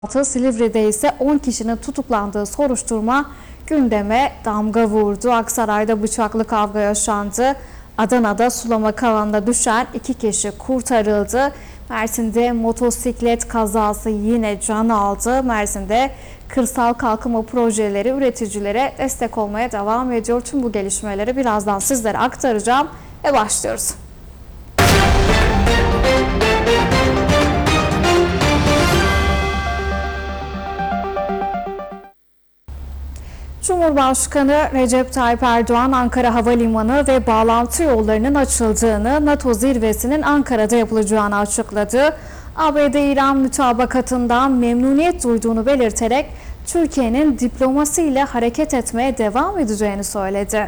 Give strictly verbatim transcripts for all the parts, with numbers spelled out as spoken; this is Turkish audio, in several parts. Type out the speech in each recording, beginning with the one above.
Silivri'de ise on kişinin tutuklandığı soruşturma gündeme damga vurdu. Aksaray'da bıçaklı kavga yaşandı. Adana'da sulama kanalına düşen iki kişi kurtarıldı. Mersin'de motosiklet kazası yine can aldı. Mersin'de kırsal kalkınma projeleri üreticilere destek olmaya devam ediyor. Tüm bu gelişmeleri birazdan sizlere aktaracağım ve başlıyoruz. Cumhurbaşkanı Recep Tayyip Erdoğan, Ankara Havalimanı ve bağlantı yollarının açıldığını, NATO zirvesinin Ankara'da yapılacağını açıkladı. A B D-İran mütabakatından memnuniyet duyduğunu belirterek Türkiye'nin diplomasiyle hareket etmeye devam edeceğini söyledi.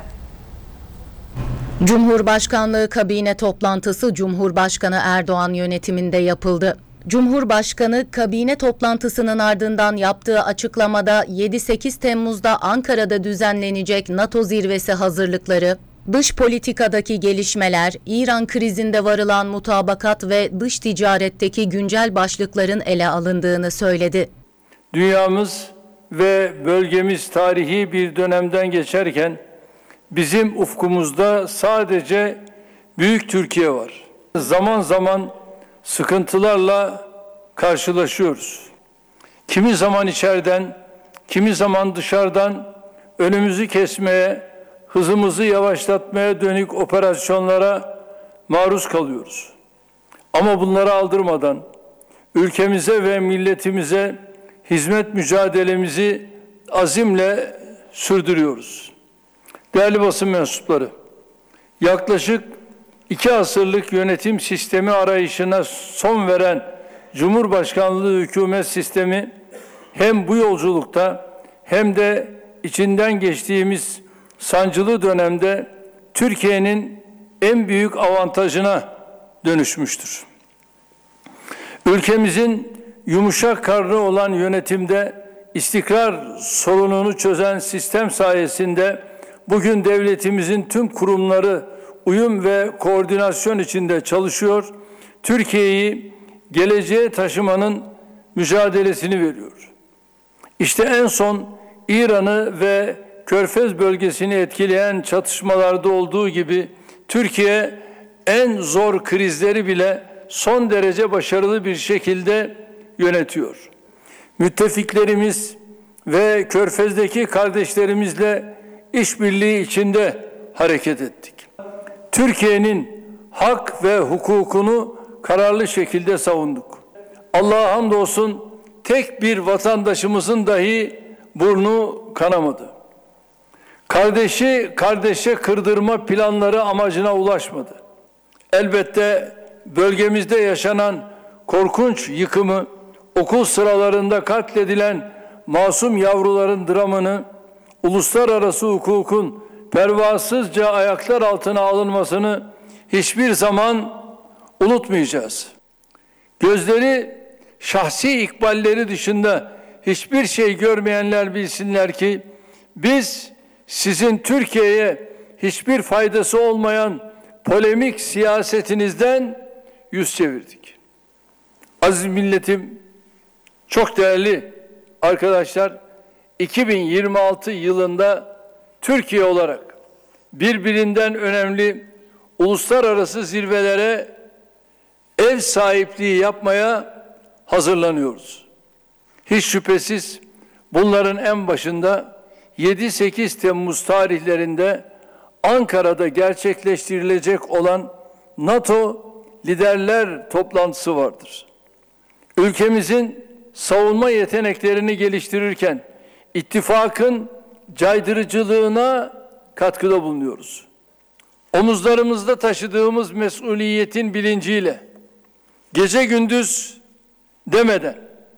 Cumhurbaşkanlığı kabine toplantısı Cumhurbaşkanı Erdoğan yönetiminde yapıldı. Cumhurbaşkanı kabine toplantısının ardından yaptığı açıklamada yedi sekiz Temmuz'da Ankara'da düzenlenecek NATO zirvesi hazırlıkları, dış politikadaki gelişmeler, İran krizinde varılan mutabakat ve dış ticaretteki güncel başlıkların ele alındığını söyledi. Dünyamız ve bölgemiz tarihi bir dönemden geçerken bizim ufkumuzda sadece büyük Türkiye var. Zaman zaman sıkıntılarla karşılaşıyoruz. Kimi zaman içeriden, kimi zaman dışarıdan önümüzü kesmeye, hızımızı yavaşlatmaya dönük operasyonlara maruz kalıyoruz. Ama bunları aldırmadan ülkemize ve milletimize hizmet mücadelemizi azimle sürdürüyoruz. Değerli basın mensupları, yaklaşık iki asırlık yönetim sistemi arayışına son veren Cumhurbaşkanlığı hükümet sistemi hem bu yolculukta hem de içinden geçtiğimiz sancılı dönemde Türkiye'nin en büyük avantajına dönüşmüştür. Ülkemizin yumuşak karnı olan yönetimde istikrar sorununu çözen sistem sayesinde bugün devletimizin tüm kurumları uyum ve koordinasyon içinde çalışıyor, Türkiye'yi geleceğe taşımanın mücadelesini veriyor. İşte en son İran'ı ve Körfez bölgesini etkileyen çatışmalarda olduğu gibi Türkiye en zor krizleri bile son derece başarılı bir şekilde yönetiyor. Müttefiklerimiz ve Körfez'deki kardeşlerimizle işbirliği içinde hareket ettik. Türkiye'nin hak ve hukukunu kararlı şekilde savunduk. Allah'a hamdolsun tek bir vatandaşımızın dahi burnu kanamadı. Kardeşi kardeşe kırdırma planları amacına ulaşmadı. Elbette bölgemizde yaşanan korkunç yıkımı, okul sıralarında katledilen masum yavruların dramını, uluslararası hukukun pervasızca ayaklar altına alınmasını hiçbir zaman unutmayacağız. Gözleri şahsi ikballeri dışında hiçbir şey görmeyenler bilsinler ki biz sizin Türkiye'ye hiçbir faydası olmayan polemik siyasetinizden yüz çevirdik. Aziz milletim, çok değerli arkadaşlar, iki bin yirmi altı yılında Türkiye olarak birbirinden önemli uluslararası zirvelere ev sahipliği yapmaya hazırlanıyoruz. Hiç şüphesiz bunların en başında yedi sekiz Temmuz tarihlerinde Ankara'da gerçekleştirilecek olan NATO liderler toplantısı vardır. Ülkemizin savunma yeteneklerini geliştirirken ittifakın caydırıcılığına katkıda bulunuyoruz. Omuzlarımızda taşıdığımız mesuliyetin bilinciyle gece gündüz demeden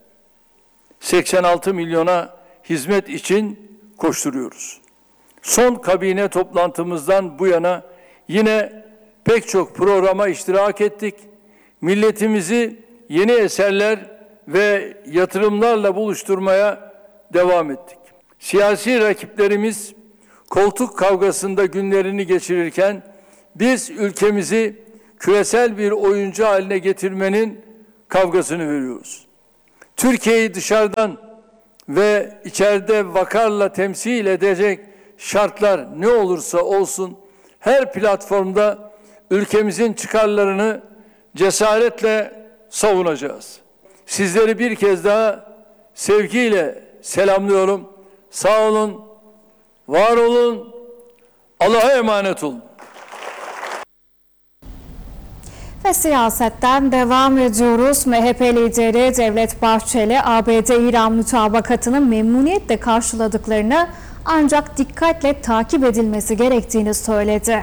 seksen altı milyona hizmet için koşturuyoruz. Son kabine toplantımızdan bu yana yine pek çok programa iştirak ettik. Milletimizi yeni eserler ve yatırımlarla buluşturmaya devam ettik. Siyasi rakiplerimiz koltuk kavgasında günlerini geçirirken biz ülkemizi küresel bir oyuncu haline getirmenin kavgasını veriyoruz. Türkiye'yi dışarıdan ve içeride vakarla temsil edecek şartlar ne olursa olsun her platformda ülkemizin çıkarlarını cesaretle savunacağız. Sizleri bir kez daha sevgiyle selamlıyorum. Sağ olun, var olun, Allah'a emanet olun. Ve siyasetten devam ediyoruz. M H P lideri Devlet Bahçeli, A B D-İran mütabakatını memnuniyetle karşıladıklarını ancak dikkatle takip edilmesi gerektiğini söyledi.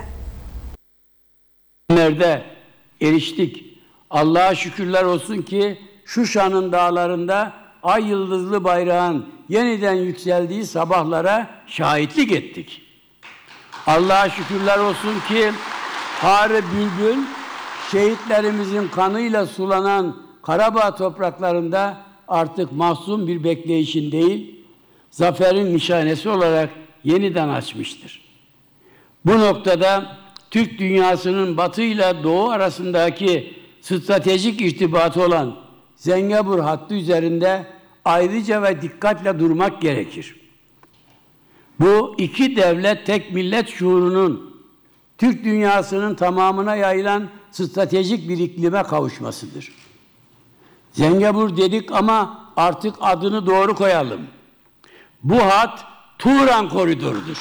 Nerede eriştik. Allah'a şükürler olsun ki Şuşa'nın dağlarında ay yıldızlı bayrağın yeniden yükseldiği sabahlara şahitlik ettik. Allah'a şükürler olsun ki Harı Bülbül şehitlerimizin kanıyla sulanan Karabağ topraklarında artık mahzun bir bekleyişin değil, zaferin nişanesi olarak yeniden açmıştır. Bu noktada Türk dünyasının Batı ile Doğu arasındaki stratejik irtibatı olan Zengezur hattı üzerinde ayrıca ve dikkatle durmak gerekir. Bu iki devlet tek millet şuurunun Türk dünyasının tamamına yayılan stratejik bir iklime kavuşmasıdır. Zengezur dedik ama artık adını doğru koyalım. Bu hat Turan Koridoru'dur.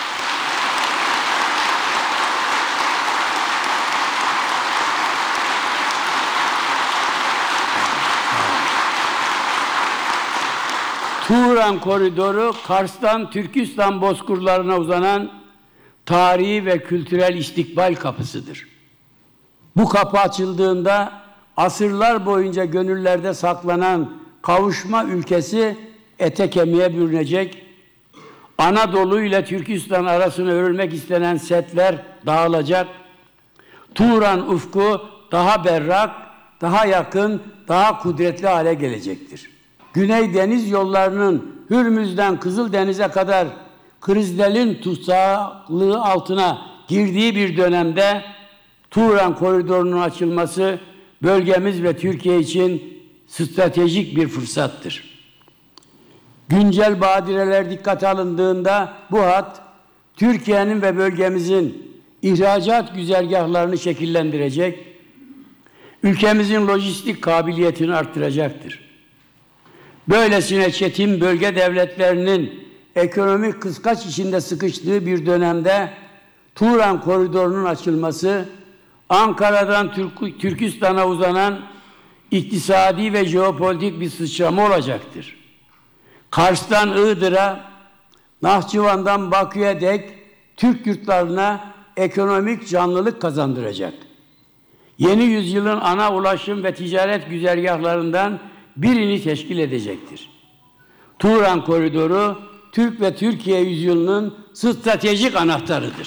Turan Koridoru, Kars'tan Türkistan bozkırlarına uzanan tarihi ve kültürel istikbal kapısıdır. Bu kapı açıldığında asırlar boyunca gönüllerde saklanan kavuşma ülkesi ete kemiğe bürünecek, Anadolu ile Türkistan arasına örülmek istenen setler dağılacak, Turan ufku daha berrak, daha yakın, daha kudretli hale gelecektir. Güney deniz yollarının Hürmüz'den Kızıldeniz'e kadar krizlerin tutsaklığı altına girdiği bir dönemde Turan Koridoru'nun açılması bölgemiz ve Türkiye için stratejik bir fırsattır. Güncel badireler dikkate alındığında bu hat Türkiye'nin ve bölgemizin ihracat güzergahlarını şekillendirecek, ülkemizin lojistik kabiliyetini arttıracaktır. Böylesine çetin bölge devletlerinin ekonomik kıskaç içinde sıkıştığı bir dönemde Turan Koridoru'nun açılması, Ankara'dan Türk Türkistan'a uzanan iktisadi ve jeopolitik bir sıçrama olacaktır. Kars'tan Iğdır'a, Nahçıvan'dan Bakü'ye dek Türk yurtlarına ekonomik canlılık kazandıracak. Yeni yüzyılın ana ulaşım ve ticaret güzergahlarından birini teşkil edecektir. Turan Koridoru, Türk ve Türkiye yüzyılının stratejik anahtarıdır.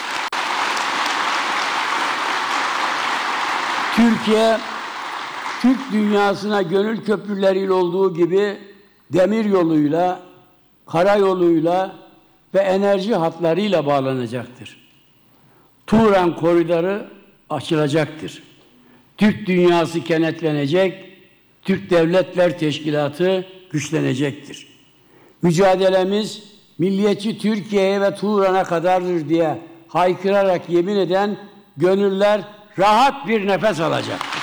Türkiye, Türk dünyasına gönül köprüleriyle olduğu gibi demir yoluyla, karayoluyla ve enerji hatlarıyla bağlanacaktır. Turan Koridoru açılacaktır. Türk dünyası kenetlenecek, Türk Devletler Teşkilatı güçlenecektir. Mücadelemiz milliyetçi Türkiye'ye ve Turan'a kadardır diye haykırarak yemin eden gönüller rahat bir nefes alacaktır.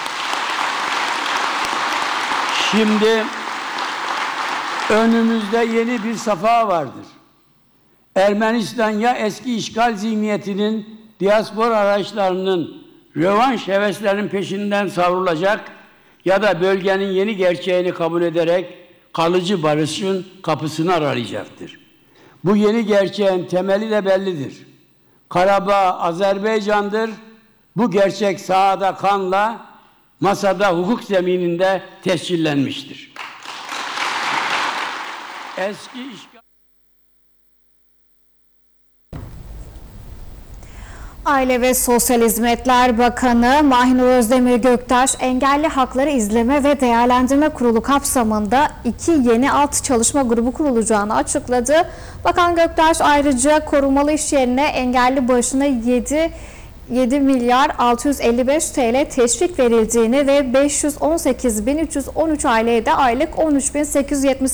Şimdi önümüzde yeni bir safa vardır. Ermenistan ya eski işgal zihniyetinin, diaspora araçlarının, rövanş heveslerinin peşinden savrulacak ya da bölgenin yeni gerçeğini kabul ederek kalıcı barışın kapısını aralayacaktır. Bu yeni gerçeğin temeli de bellidir. Karabağ Azerbaycan'dır. Bu gerçek sahada kanla, masada hukuk zemininde tescillenmiştir. Eski işgal Aile ve Sosyal Hizmetler Bakanı Mahinur Özdemir Göktaş, Engelli Hakları İzleme ve Değerlendirme Kurulu kapsamında iki yeni alt çalışma grubu kurulacağını açıkladı. Bakan Göktaş ayrıca korumalı iş yerine engelli başına yedi yedi milyar altı yüz elli beş TL teşvik verildiğini ve beş yüz on sekiz bin üç yüz on üç aileye de aylık on üç bin sekiz yüz yetmiş